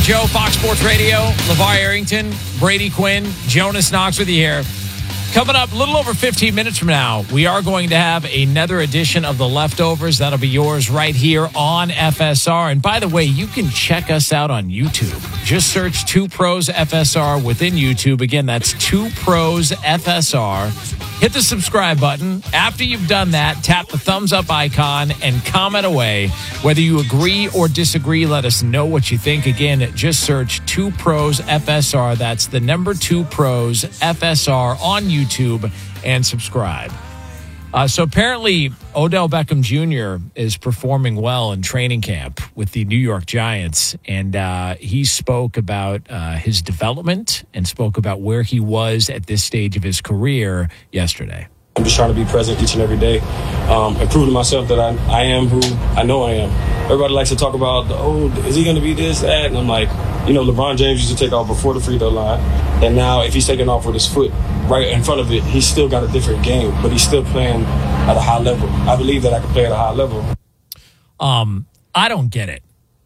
Joe, Fox Sports Radio, LeVar Arrington, Brady Quinn, Jonas Knox with you here. Coming up a little over 15 minutes from now, we are going to have another edition of The Leftovers. That'll be yours right here on FSR. And by the way, you can check us out on YouTube. Just search 2 Pros FSR within YouTube. Again, that's 2 Pros FSR. Hit the subscribe button. After you've done that, tap the thumbs up icon and comment away. Whether you agree or disagree, let us know what you think. Again, just search 2 Pros FSR. That's the number 2 Pros FSR on YouTube and subscribe. So apparently Odell Beckham Jr. is performing well in training camp with the New York Giants. And he spoke about his development and spoke about where he was at this stage of his career yesterday. I'm just trying to be present each and every day and prove to myself that I am who I know I am. Everybody likes to talk about, is he going to be this, that? And I'm like, LeBron James used to take off before the free throw line. And now if he's taking off with his foot right in front of it, he's still got a different game, but he's still playing at a high level. I believe that I can play at a high level. I don't get it.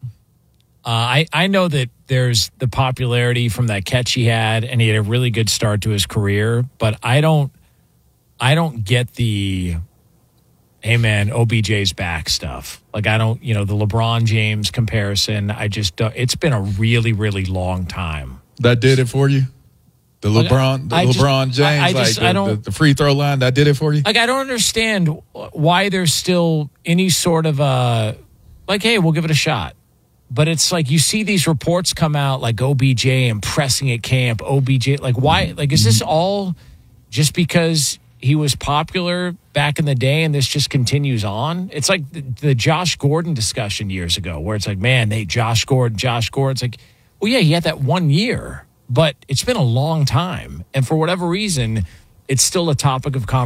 I know that there's the popularity from that catch he had, and he had a really good start to his career, but I don't get the, hey man, OBJ's back stuff. Like the LeBron James comparison. I just don't. It's been a really, really long time. That did it for you? The LeBron James, the free throw line, that did it for you? Like, I don't understand why there's still any sort of hey, we'll give it a shot. But it's like you see these reports come out like OBJ impressing at camp, OBJ. Like, why? Like, is this all just because he was popular back in the day and this just continues on? It's like the Josh Gordon discussion years ago where it's like, man, Josh Gordon. It's like, well, yeah, he had that 1 year, but it's been a long time. And for whatever reason, it's still a topic of conversation.